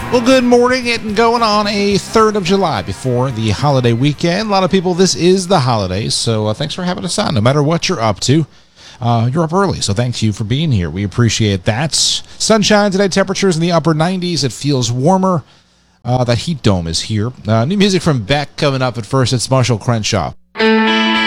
Well, good morning. Getting going on a 3rd of July before the holiday weekend. A lot of people, this is the holidays, so thanks for having us on. No matter what you're up to, you're up early, so thanks you for being here. We appreciate that. Sunshine today, temperatures in the upper 90s. It feels warmer. That heat dome is here. New music from Beck coming up, at first it's Marshall Crenshaw.